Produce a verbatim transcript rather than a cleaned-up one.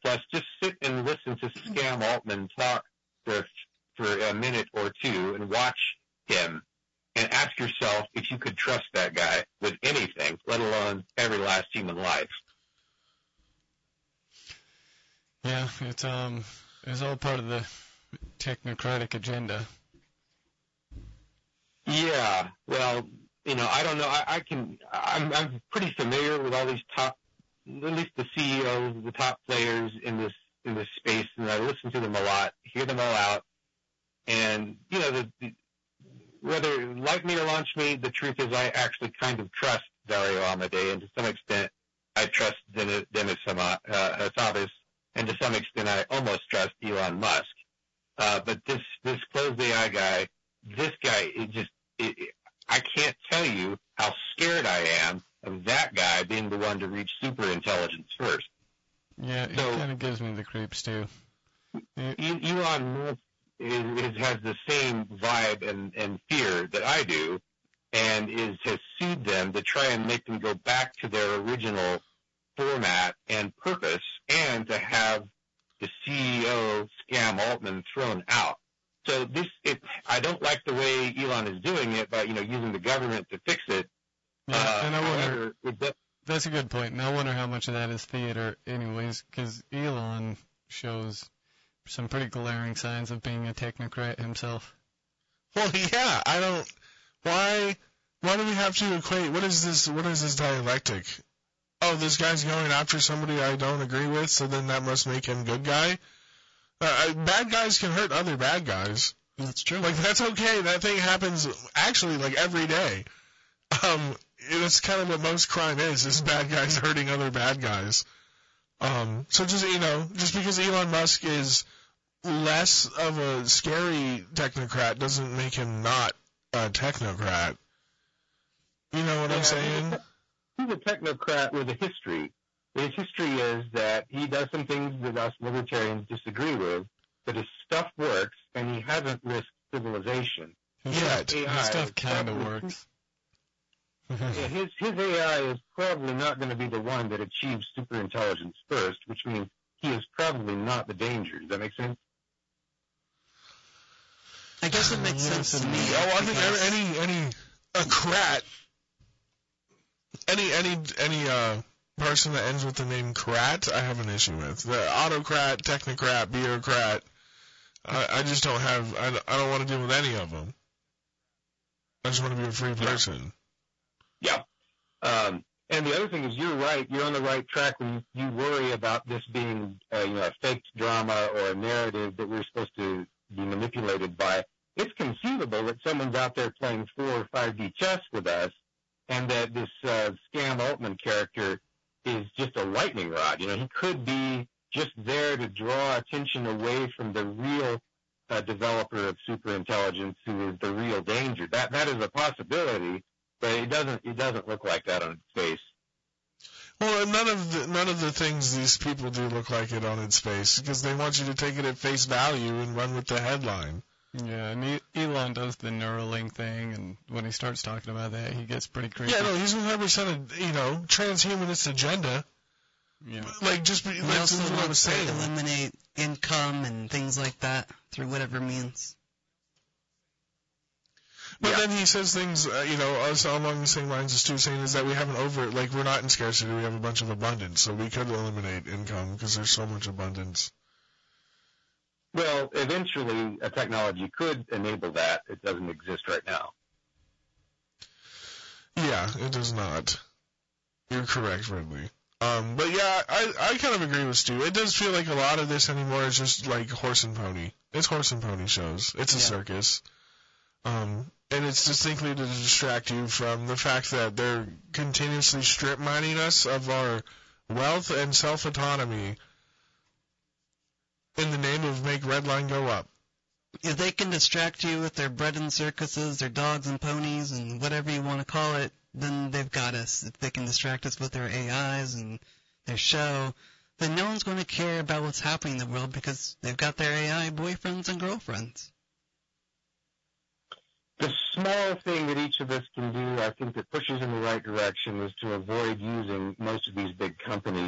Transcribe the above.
Plus, just sit and listen to Scam Altman talk for, for a minute or two and watch him and ask yourself if you could trust that guy with anything, let alone every last human life. Yeah, it's um, it's all part of the technocratic agenda. Yeah, well, you know, I don't know. I, I can. I'm, I'm pretty familiar with all these top, at least the C E Os, the top players in this in this space, and I listen to them a lot, hear them all out, and you know, the, the, whether like me or launch me, the truth is I actually kind of trust Dario Amodei, and to some extent, I trust Demis uh, Hassabis, and to some extent, I almost trust Elon Musk. Uh, but this this closed A I guy, this guy, it just, it, it, I can't tell you how scared I am of that guy being the one to reach super intelligence first. Yeah, it so, kind of gives me the creeps too. Yeah. Elon Musk is, is, has the same vibe and, and fear that I do, and is has sued them to try and make them go back to their original format and purpose, and to have the C E O, Scam Altman, thrown out. So this, it, I don't like the way Elon is doing it, by, you know, using the government to fix it. Yeah, uh, and I however, wonder, it, that's a good point, and I wonder how much of that is theater anyways, because Elon shows some pretty glaring signs of being a technocrat himself. Well, yeah, I don't, why, why do we have to equate, what is this, what is this dialectic? Oh, this guy's going after somebody I don't agree with, so then that must make him good guy? Uh, bad guys can hurt other bad guys. That's true. Like, that's okay. That thing happens actually, like, every day. Um, it's kind of what most crime is, is bad guys hurting other bad guys. Um, so just, you know, just because Elon Musk is less of a scary technocrat doesn't make him not a technocrat. You know what yeah, I'm saying? He's a technocrat with a history. His history is that he does some things that us libertarians disagree with, but his stuff works, and he hasn't risked civilization. Yet. His stuff kind of works. Yeah, his, his A I is probably not going to be the one that achieves superintelligence first, which means he is probably not the danger. Does that make sense? I guess it makes yes, sense to me. Oh, I think any, any, a crat, any, any, any, uh, person that ends with the name Krat, I have an issue with. The autocrat, technocrat, bureaucrat, I, I just don't have, I, I don't want to deal with any of them. I just want to be a free person. Yeah. Um, and the other thing is, you're right. You're on the right track when you, you worry about this being, uh, you know, a fake drama or a narrative that we're supposed to be manipulated by. It's conceivable that someone's out there playing four or five D chess with us, and that this uh, Scam Altman character is just a lightning rod. You know, he could be just there to draw attention away from the real uh, developer of superintelligence, who is the real danger. That that is a possibility, but it doesn't it doesn't look like that on its face. Well, none of the none of the things these people do look like it on its face, because they want you to take it at face value and run with the headline. Yeah, and Elon does the Neuralink thing, and when he starts talking about that, he gets pretty creepy. Yeah, no, he's one hundred percent a, you know, transhumanist agenda. Yeah. Like, just be, He like, also what I was wants to saying. eliminate income and things like that through whatever means. But Yeah. then he says things, uh, you know, also along the same lines as Stu saying, is that we have an over, like, we're not in scarcity, we have a bunch of abundance, so we could eliminate income because there's so much abundance. Well, eventually, a technology could enable that. It doesn't exist right now. Yeah, it does not. You're correct, Ridley. Um, but yeah, I, I kind of agree with Stu. It does feel like a lot of this anymore is just like horse and pony. It's horse and pony shows. It's a Yeah. circus. Um, and it's distinctly to distract you from the fact that they're continuously strip mining us of our wealth and self-autonomy in the name of make Redline go up. If they can distract you with their bread and circuses, their dogs and ponies, and whatever you want to call it, then they've got us. If they can distract us with their A Is and their show, then no one's going to care about what's happening in the world because they've got their A I boyfriends and girlfriends. The small thing that each of us can do, I think, that pushes in the right direction is to avoid using most of these big companies